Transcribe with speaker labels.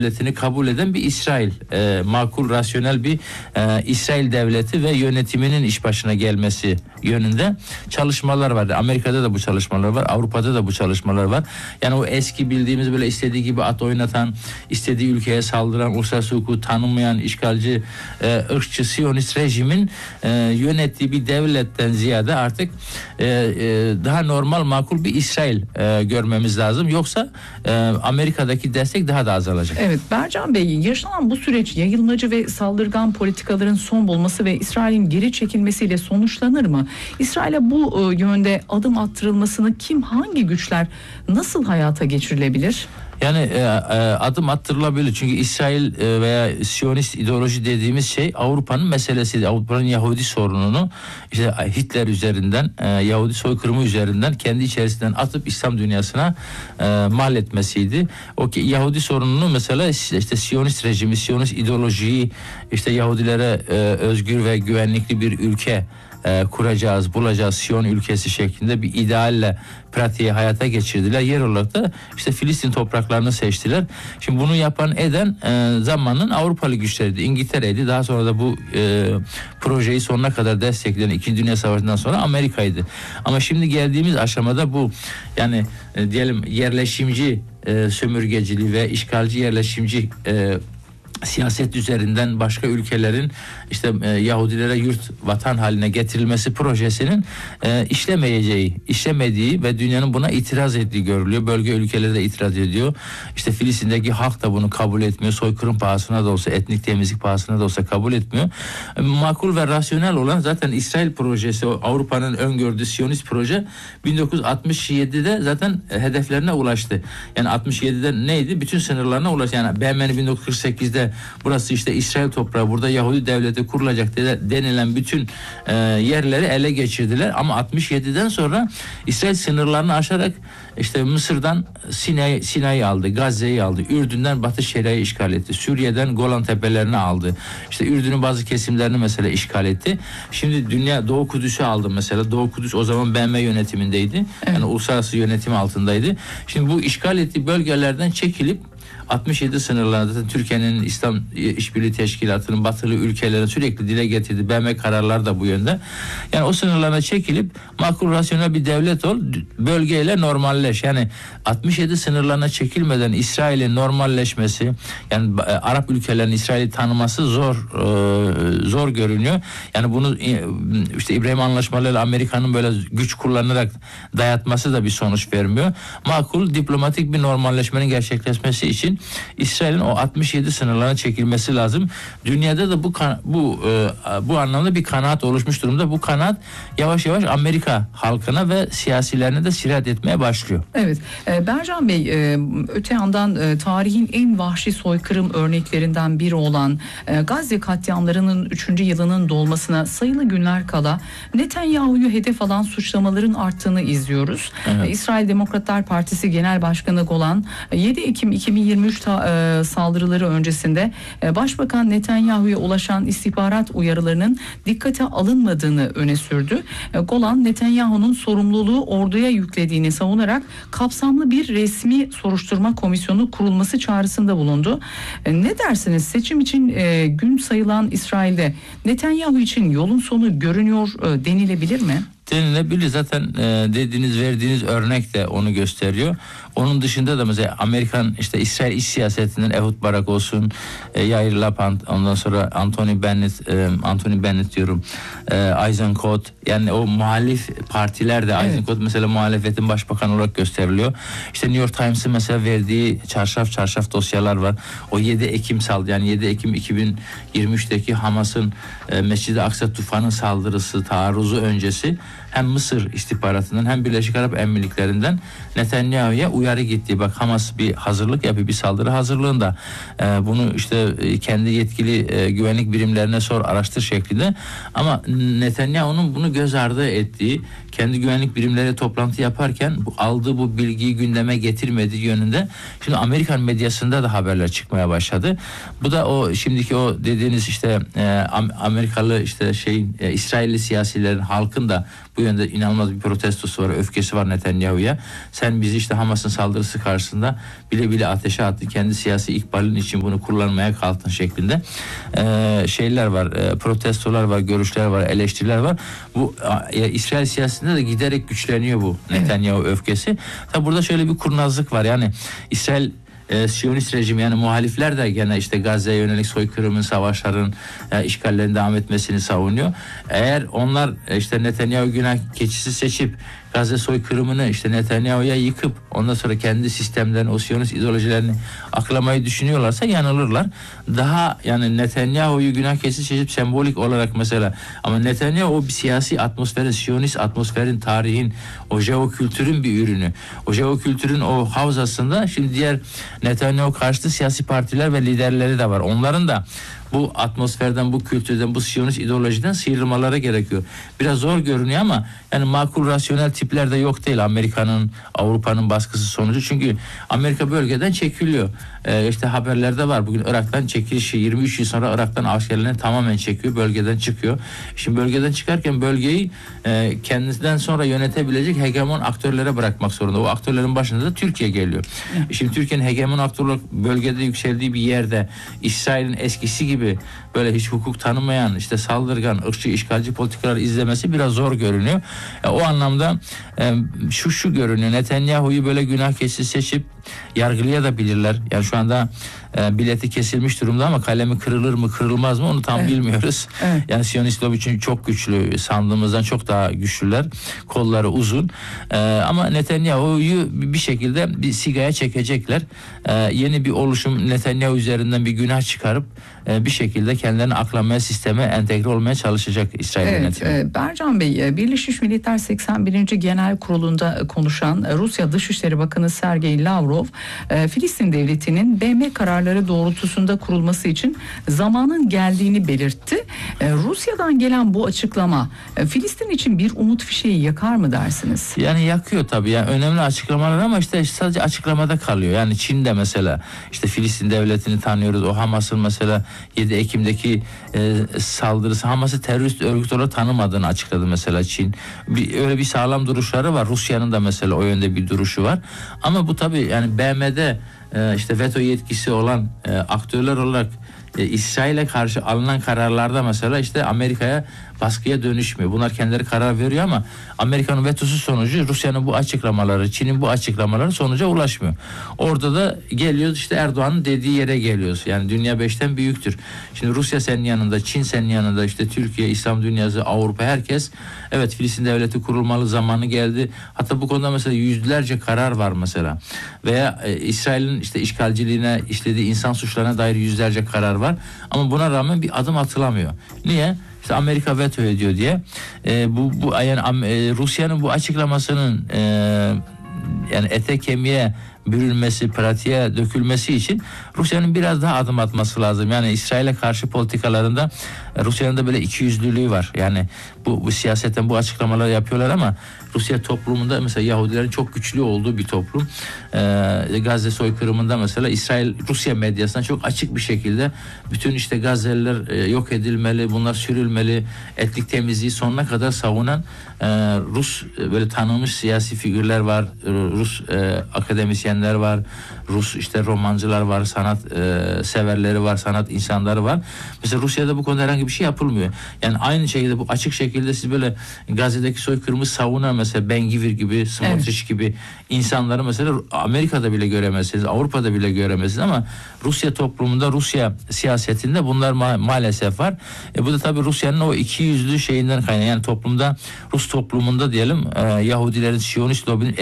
Speaker 1: devletini kabul eden bir İsrail, makul, rasyonel bir İsrail devleti ve yönetiminin iş başına gelmesi yönünde çalışmalar var. Amerika'da da bu çalışmalar var, Avrupa'da da bu çalışmalar var. Yani o eski bildiğimiz böyle istediği gibi at oynatan, istediği ülkeye saldıran, uluslararası hukuku tanımayan, işgalci, ırkçı, Siyonist rejimin yönettiği bir devletten ziyade artık daha normal, makul bir İsrail görmemiz lazım. Yoksa Amerika'daki destek daha da azalacak.
Speaker 2: Evet, Bercan Bey, yaşanan bu süreç yayılmacı ve saldırgan politikaların son bulması ve İsrail'in geri çekilmesiyle sonuçlanır mı? İsrail'e bu yönde adım attırılmasını kim, hangi güçler nasıl hayata geçirilebilir?
Speaker 1: Yani adım attırılabilir. Çünkü İsrail veya Siyonist ideoloji dediğimiz şey Avrupa'nın meselesiydi. Avrupa'nın Yahudi sorununu işte Hitler üzerinden, Yahudi soykırımı üzerinden kendi içerisinden atıp İslam dünyasına mal etmesiydi. O ki Yahudi sorununu mesela işte Siyonist rejimi, Siyonist ideolojiyi, işte Yahudilere özgür ve güvenlikli bir ülke kuracağız, bulacağız, Siyon ülkesi şeklinde bir idealle pratiği hayata geçirdiler. Yer olarak da işte Filistin topraklarını seçtiler. Şimdi bunu yapan eden zamanın Avrupalı güçleriydi. İngiltere'ydi. Daha sonra da bu projeyi sonuna kadar destekleyen 2. Dünya Savaşı'ndan sonra Amerika'ydı. Ama şimdi geldiğimiz aşamada bu yani diyelim yerleşimci sömürgeciliği ve işgalci yerleşimci siyaset üzerinden başka ülkelerin işte Yahudilere yurt vatan haline getirilmesi projesinin işlemediği ve dünyanın buna itiraz ettiği görülüyor. Bölge ülkeleri de itiraz ediyor. İşte Filistin'deki halk da bunu kabul etmiyor. Soykırım pahasına da olsa, etnik temizlik pahasına da olsa kabul etmiyor. Makul ve rasyonel olan zaten İsrail projesi, Avrupa'nın öngördüğü Siyonist proje 1967'de zaten hedeflerine ulaştı. Yani 67'de neydi? Bütün sınırlarına ulaştı. Yani BM'nin 1948'de burası işte İsrail toprağı, burada Yahudi devleti kurulacak denilen bütün yerleri ele geçirdiler. Ama 67'den sonra İsrail sınırlarını aşarak işte Mısır'dan Sinay'ı aldı, Gazze'yi aldı, Ürdün'den Batı Şeria'yı işgal etti, Suriye'den Golan Tepelerini aldı. İşte Ürdün'ün bazı kesimlerini mesela işgal etti. Şimdi dünya Doğu Kudüs'ü aldı mesela. Doğu Kudüs o zaman BM yönetimindeydi. Evet. Yani uluslararası yönetim altındaydı. Şimdi bu işgal ettiği bölgelerden çekilip 67 sınırlarında Türkiye'nin İslam İşbirliği Teşkilatı'nın batılı ülkelerin sürekli dile getirdiği BM kararları da bu yönde. Yani o sınırlarına çekilip makul, rasyonel bir devlet ol, bölgeyle normalleş. Yani 67 sınırlarına çekilmeden İsrail'in normalleşmesi, yani Arap ülkelerinin İsrail'i tanıması zor görünüyor. Yani bunu işte İbrahim Anlaşmalarıyla Amerika'nın böyle güç kullanarak dayatması da bir sonuç vermiyor. Makul, diplomatik bir normalleşmenin gerçekleşmesi için İsrail'in o 67 sınırlarına çekilmesi lazım. Dünyada da bu anlamda bir kanaat oluşmuş durumda. Bu kanaat yavaş yavaş Amerika halkına ve siyasilerine de sirayet etmeye başlıyor.
Speaker 2: Evet. Bercan Bey, öte yandan tarihin en vahşi soykırım örneklerinden biri olan Gazze katliamlarının 3. yılının dolmasına sayılı günler kala Netanyahu'yu hedef alan suçlamaların arttığını izliyoruz. Evet. İsrail Demokratlar Partisi Genel Başkanı Golan 7 Ekim 2023 saldırıları öncesinde Başbakan Netanyahu'ya ulaşan istihbarat uyarılarının dikkate alınmadığını öne sürdü. Golan, Netanyahu'nun sorumluluğu orduya yüklediğini savunarak kapsamlı bir resmi soruşturma komisyonu kurulması çağrısında bulundu. Ne dersiniz? Seçim için gün sayılan İsrail'de Netanyahu için yolun sonu görünüyor denilebilir mi?
Speaker 1: Denilebilir. Zaten verdiğiniz örnek de onu gösteriyor. Onun dışında da mesela Amerikan işte İsrail iç siyasetinden Ehud Barak olsun, Yair Lapid, ondan sonra Anthony Bennett diyorum, Eisenkot, yani o muhalif partiler de, evet. Eisenkot mesela muhalefetin başbakanı olarak gösteriliyor. İşte New York Times'ın mesela verdiği çarşaf dosyalar var. O 7 Ekim yani 7 Ekim 2023'teki Hamas'ın Mescid-i Aksa tufanı saldırısı, taarruzu öncesi hem Mısır istihbaratından hem Birleşik Arap Emirlikleri'nden Netanyahu'ya uyarı gitti. Bak, Hamas bir hazırlık yapıyor, bir saldırı hazırlığında. Bunu işte kendi yetkili güvenlik birimlerine sor, araştır şeklinde. Ama Netanyahu'nun bunu göz ardı ettiği, kendi güvenlik birimleri toplantı yaparken aldığı bu bilgiyi gündeme getirmediği yönünde şimdi Amerikan medyasında da haberler çıkmaya başladı. Bu da o şimdiki o dediğiniz işte Amerikalı işte İsrailli siyasilerin, halkın da bu yönde inanılmaz bir protestosu var, öfkesi var Netanyahu'ya. Sen bizi işte Hamas'ın saldırısı karşısında bile bile ateşe attın, kendi siyasi ikbalin için bunu kullanmaya kalktın şeklinde şeyler var, protestolar var, görüşler var, eleştiriler var. Bu İsrail siyasetinde de giderek güçleniyor bu Netanyahu öfkesi. Tabi burada şöyle bir kurnazlık var, yani İsrail Siyonist rejimi, yani muhalifler de gene işte Gazze'ye yönelik soykırımın, savaşların, işgallerin devam etmesini savunuyor. Eğer onlar işte Netanyahu günah keçisi seçip Gazze soykırımını işte Netanyahu'ya yıkıp ondan sonra kendi sistemlerini, o Siyonist ideolojilerini aklamayı düşünüyorlarsa yanılırlar. Daha yani Netanyahu'yu günah keçisi seçip sembolik olarak mesela, ama Netanyahu o bir siyasi atmosferin, Siyonist atmosferin, tarihin, o jeokültürün bir ürünü. O jeokültürün o havzasında şimdi diğer Netanyahu karşıtı siyasi partiler ve liderleri de var. Onların da bu atmosferden, bu kültürden, bu Siyonist ideolojiden sıyrılmaları gerekiyor. Biraz zor görünüyor ama yani makul, rasyonel tipler de yok değil Amerika'nın, Avrupa'nın baskısı sonucu. Çünkü Amerika bölgeden çekiliyor. İşte haberlerde var. Bugün Irak'tan çekilişi, 23 yıl sonra Irak'tan askerlerini tamamen çekiyor. Bölgeden çıkıyor. Şimdi bölgeden çıkarken bölgeyi kendisinden sonra yönetebilecek hegemon aktörlere bırakmak zorunda. O aktörlerin başında da Türkiye geliyor. Şimdi Türkiye'nin hegemon aktör olarak bölgede yükseldiği bir yerde İsrail'in eskisi gibi böyle hiç hukuk tanımayan, işte saldırgan, ırkçı, işgalci politikalar izlemesi biraz zor görünüyor. O anlamda şu görünüyor. Netanyahu'yu böyle günah keçisi seçip yargılayabilirler. Yani şu anda bileti kesilmiş durumda ama kalemi kırılır mı kırılmaz mı onu tam bilmiyoruz. Evet. Yani Siyonist lobi için çok güçlü, sandığımızdan çok daha güçlüler. Kolları uzun. Ama Netanyahu'yu bir şekilde bir sigaya çekecekler. Yeni bir oluşum Netanyahu üzerinden bir günah çıkarıp bir şekilde kendilerini aklamaya, sisteme entegre olmaya çalışacak İsrail yönetimi.
Speaker 2: Bercan Bey, Birleşmiş Milletler 81. Genel Kurulu'nda konuşan Rusya Dışişleri Bakanı Sergey Lavrov, Filistin devletinin BM kararları doğrultusunda kurulması için zamanın geldiğini belirtti. Rusya'dan gelen bu açıklama Filistin için bir umut fişeği yakar mı dersiniz?
Speaker 1: Yani yakıyor tabii. Yani önemli açıklamalar ama işte sadece açıklamada kalıyor. Yani Çin'de mesela işte Filistin devletini tanıyoruz. O Hamas'ın mesela 7 Ekim'deki saldırısı, Hamas'ı terörist örgüt olarak tanımadığını açıkladı mesela Çin. Öyle bir sağlam duruşları var. Rusya'nın da mesela o yönde bir duruşu var. Ama bu tabii yani BM'de işte veto yetkisi olan aktörler olarak İsrail'e karşı alınan kararlarda mesela işte Amerika'ya baskıya dönüşmüyor. Bunlar kendileri karar veriyor ama Amerika'nın vetosu sonucu Rusya'nın bu açıklamaları, Çin'in bu açıklamaları sonuca ulaşmıyor. Orada da geliyoruz işte Erdoğan'ın dediği yere geliyoruz. Yani dünya 5'ten büyüktür. Şimdi Rusya senin yanında, Çin senin yanında, işte Türkiye, İslam dünyası, Avrupa, herkes evet Filistin devleti kurulmalı, zamanı geldi. Hatta bu konuda mesela yüzlerce karar var mesela. Veya İsrail'in işte işgalciliğine, işlediği insan suçlarına dair yüzlerce karar var. Ama buna rağmen bir adım atılamıyor. Niye? İşte Amerika veto ediyor diye. Yani Rusya'nın bu açıklamasının yani ete kemiğe bürünmesi, pratiğe dökülmesi için Rusya'nın biraz daha adım atması lazım. Yani İsrail'e karşı politikalarında Rusya'nın da böyle ikiyüzlülüğü var. Yani bu siyasetten bu açıklamalar yapıyorlar ama Rusya toplumunda mesela Yahudilerin çok güçlü olduğu bir toplum. Gazze soykırımında mesela İsrail Rusya medyasına çok açık bir şekilde bütün işte Gazze'liler yok edilmeli, bunlar sürülmeli, etnik temizliği sonuna kadar savunan Rus böyle tanınmış siyasi figürler var, Rus akademisyenler var, Rus işte romancılar var, sanat severleri var, sanat insanları var. Mesela Rusya'da bu konuda herhangi bir şey yapılmıyor. Yani aynı şekilde bu açık şekilde siz böyle Gazze'deki soykırımı savunan mesela Ben-Gvir gibi, Smotrich gibi insanları mesela Amerika'da bile göremezsiniz, Avrupa'da bile göremezsiniz ama Rusya toplumunda, Rusya siyasetinde bunlar maalesef var. Bu da tabii Rusya'nın o ikiyüzlü şeyinden kaynaklı. Yani toplumda, Rus toplumunda diyelim Yahudilerin, Siyonist lobinin